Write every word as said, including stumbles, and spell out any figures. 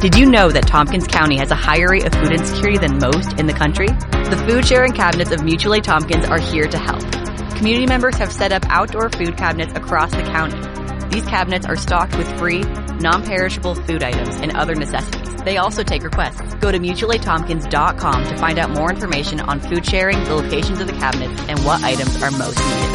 Did you know that Tompkins County has a higher rate of food insecurity than most in the country? The food sharing cabinets of Mutual Aid Tompkins are here to help. Community members have set up outdoor food cabinets across the county. These cabinets are stocked with free, non-perishable food items and other necessities. They also take requests. Go to mutual aid tompkins dot com to find out more information on food sharing, the locations of the cabinets, and what items are most needed.